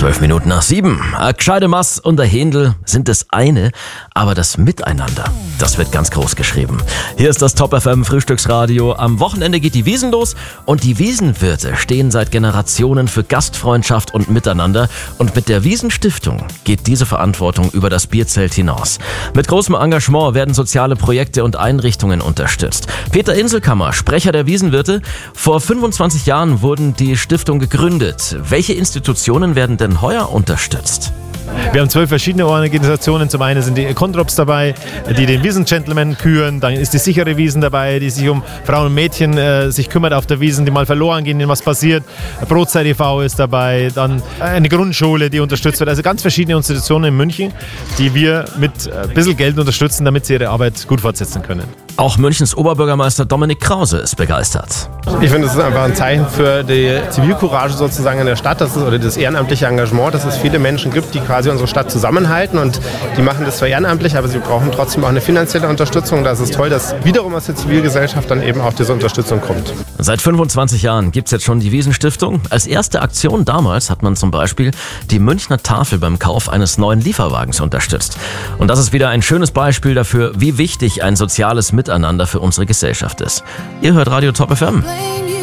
7:12. A gescheite Mass und der Händel sind das eine, aber das Miteinander, das wird ganz groß geschrieben. Hier ist das Top FM Frühstücksradio. Am Wochenende geht die Wiesn los und die Wiesenwirte stehen seit Generationen für Gastfreundschaft und Miteinander. Und mit der Wiesn Stiftung geht diese Verantwortung über das Bierzelt hinaus. Mit großem Engagement werden soziale Projekte und Einrichtungen unterstützt. Peter Inselkammer, Sprecher der Wiesenwirte. Vor 25 Jahren wurden die Stiftung gegründet. Welche Institutionen werden denn heuer unterstützt? Wir haben 12 verschiedene Organisationen. Zum einen sind die Kontrops dabei, die den Wiesn-Gentleman küren. Dann ist die sichere Wiesn dabei, die sich um Frauen und Mädchen sich kümmert auf der Wiesn, die mal verloren gehen, denen was passiert. Brotzeit e.V. ist dabei. Dann eine Grundschule, die unterstützt wird. Also ganz verschiedene Institutionen in München, die wir mit ein bisschen Geld unterstützen, damit sie ihre Arbeit gut fortsetzen können. Auch Münchens Oberbürgermeister Dominik Krause ist begeistert. Ich finde, es ist einfach ein Zeichen für die Zivilcourage sozusagen in der Stadt, oder das ehrenamtliche Engagement, dass es viele Menschen gibt, die quasi unsere Stadt zusammenhalten, und die machen das zwar ehrenamtlich, aber sie brauchen trotzdem auch eine finanzielle Unterstützung. Da ist es toll, dass wiederum aus der Zivilgesellschaft dann eben auch diese Unterstützung kommt. Seit 25 Jahren gibt es jetzt schon die Wiesn Stiftung. Als erste Aktion damals hat man zum Beispiel die Münchner Tafel beim Kauf eines neuen Lieferwagens unterstützt. Und das ist wieder ein schönes Beispiel dafür, wie wichtig ein soziales Miteinander für unsere Gesellschaft ist. Ihr hört Radio Top FM.